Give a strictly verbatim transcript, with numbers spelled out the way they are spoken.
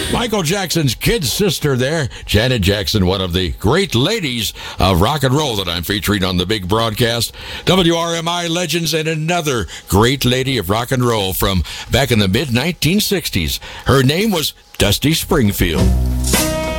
Michael Jackson's kid sister there, Janet Jackson, one of the great ladies of rock and roll that I'm featuring on the big broadcast. W R M I legends and another great lady of rock and roll from back in the mid nineteen sixties. Her name was Dusty Springfield.